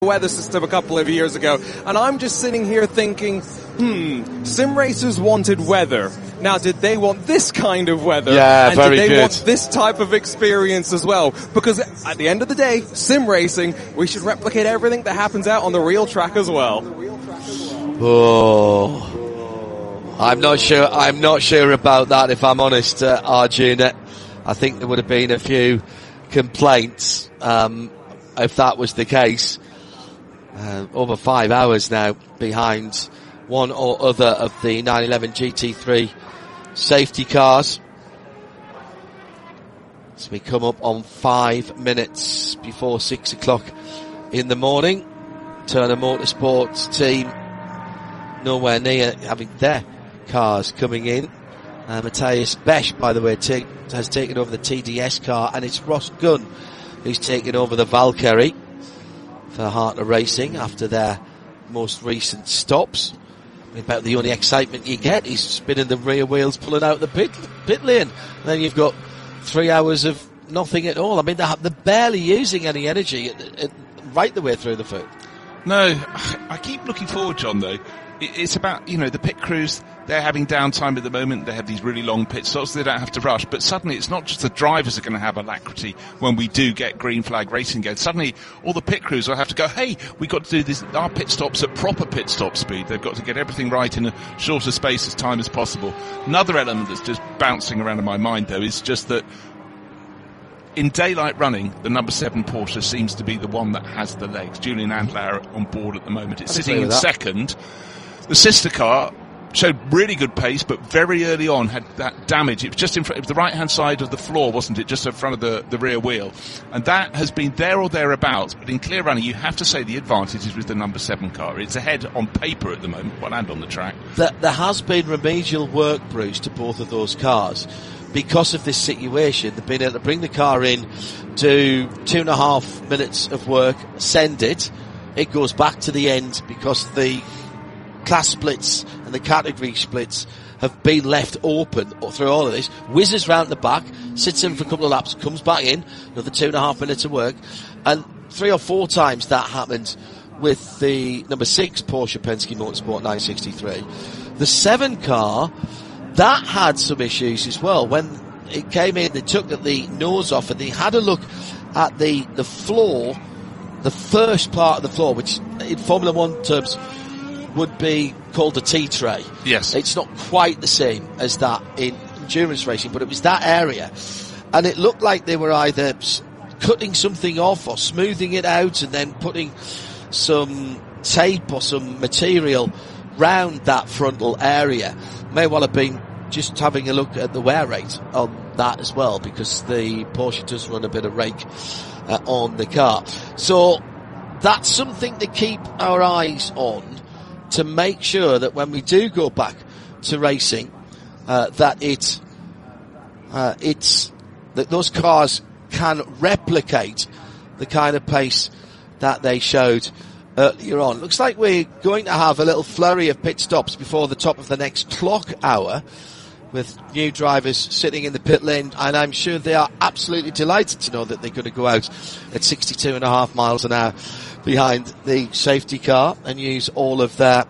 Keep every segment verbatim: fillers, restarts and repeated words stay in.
weather system a couple of years ago, and I'm just sitting here thinking, hmm, sim racers wanted weather. Now, did they want this kind of weather? Yeah, and very did they good. want this type of experience as well? Because at the end of the day, sim racing, we should replicate everything that happens out on the real track as well. Oh, I'm not sure. I'm not sure about that. If I'm honest, uh, Arjun, I think there would have been a few complaints um, if that was the case. Uh, over five hours now behind one or other of the nine eleven G T three safety cars. So we come up on five minutes before six o'clock in the morning. Turner Motorsports team nowhere near having their cars coming in. Uh, Matthias Besch, by the way, take, has taken over the T D S car, and it's Ross Gunn who's taken over the Valkyrie for Hartner Racing after their most recent stops. About the only excitement you get is spinning the rear wheels, pulling out the pit, pit lane. And then you've got three hours of nothing at all. I mean, they're, they're barely using any energy at, at, right the way through the foot. No, I keep looking forward, John, though. It's about, you know, the pit crews, they're having downtime at the moment. They have these really long pit stops. They don't have to rush. But suddenly it's not just the drivers are going to have alacrity when we do get green flag racing again. Suddenly all the pit crews will have to go, hey, we've got to do this, our pit stops at proper pit stop speed. They've got to get everything right in a shorter space of time as possible. Another element that's just bouncing around in my mind, though, is just that in daylight running, the number seven Porsche seems to be the one that has the legs. Julian Andlauer on board at the moment. It's sitting in second. The sister car showed really good pace, but very early on had that damage. It was just in front, it was the right-hand side of the floor, wasn't it? Just in front of the, the rear wheel. And that has been there or thereabouts, but in clear running, you have to say the advantage is with the number seven car. It's ahead on paper at the moment, well, and on the track. There, there has been remedial work, Bruce, to both of those cars. Because of this situation, they've been able to bring the car in, do two and a half minutes of work, send it. It goes back to the end because the class splits and the category splits have been left open through all of this. Whizzes round the back, sits in for a couple of laps, comes back in, another two and a half minutes of work. And three or four times that happened with the number six Porsche Penske Motorsport nine sixty-three. The seven car, that had some issues as well. When it came in, they took the nose off and they had a look at the, the floor, the first part of the floor, which in Formula One terms would be called a T-tray. Yes. It's not quite the same as that in endurance racing, but it was that area. And it looked like they were either cutting something off or smoothing it out and then putting some tape or some material round that frontal area. May well have been just having a look at the wear rate on that as well, because the Porsche does run a bit of rake uh, on the car. So that's something to keep our eyes on, to make sure that when we do go back to racing, uh, that it, uh, it's, that those cars can replicate the kind of pace that they showed earlier on. Looks like we're going to have a little flurry of pit stops before the top of the next clock hour, with new drivers sitting in the pit lane, and I'm sure they are absolutely delighted to know that they're going to go out at sixty-two and a half miles an hour behind the safety car and use all of their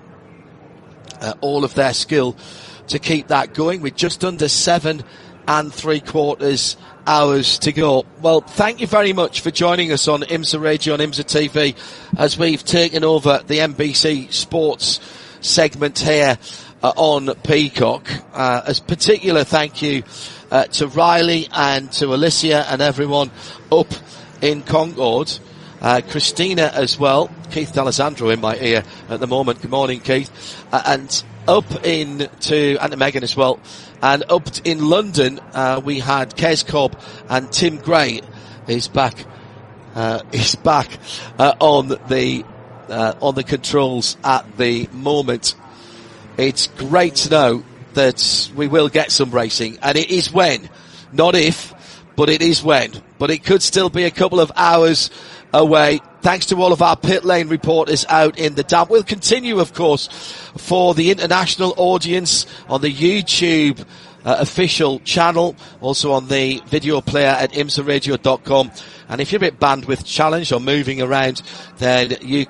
uh, all of their skill to keep that going. We're just under seven and three quarters hours to go. Well, thank you very much for joining us on IMSA Radio and IMSA T V as we've taken over the N B C Sports segment here uh, on Peacock. Uh, as particular thank you uh, to Riley and to Alicia and everyone up in Concord. Uh, Christina as well. Keith D'Alessandro in my ear at the moment. Good morning, Keith. Uh, and up in to, and to Megan as well. And up in London, uh, we had Kes Cobb and Tim Gray is back, uh, is back, uh, on the, uh, on the controls at the moment. It's great to know that we will get some racing, and it is when, not if, but it is when. But it could still be a couple of hours away. Thanks to all of our pit lane reporters out in the damp. We'll continue, of course, for the international audience on the YouTube uh, official channel, also on the video player at imsa radio dot com. And if you're a bit bandwidth challenged or moving around, then you